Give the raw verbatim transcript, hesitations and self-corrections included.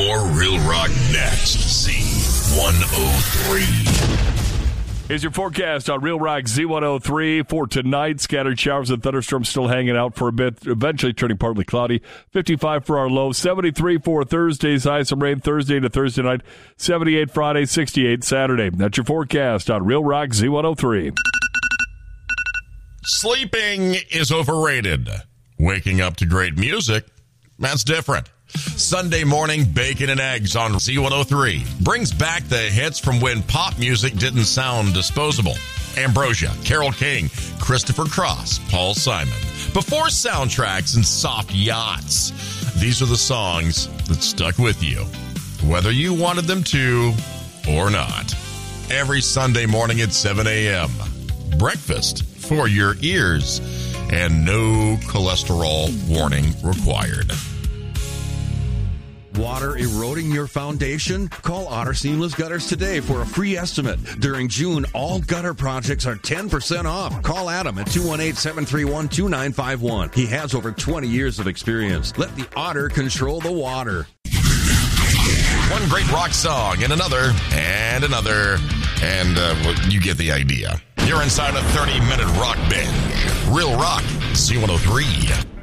More Real Rock next. Z one oh three. Here's your forecast on Real Rock Z one oh three for tonight. Scattered showers and thunderstorms still hanging out for a bit, eventually turning partly cloudy. fifty-five for our low, seventy-three for Thursday's high. Some rain Thursday to Thursday night, seventy-eight Friday, sixty-eight Saturday. That's your forecast on Real Rock Z one oh three. Sleeping is overrated. Waking up to great music, that's different. Sunday morning bacon and eggs on Z one oh three brings back the hits from when pop music didn't sound disposable. Ambrosia, Carole King, Christopher Cross, Paul Simon. Before soundtracks and soft yachts, these are the songs that stuck with you, whether you wanted them to or not. Every Sunday morning at seven a.m. Breakfast for your ears and no cholesterol warning required. Water eroding your foundation? Call Otter Seamless Gutters today for a free estimate. During June, all gutter projects are ten percent off. Call Adam at two one eight, seven three one, two nine five one. He has over twenty years of experience. Let the Otter control the water. One great rock song and another and another, and uh, well, you get the idea. You're inside a thirty-minute rock binge. Real Rock, Z one oh three.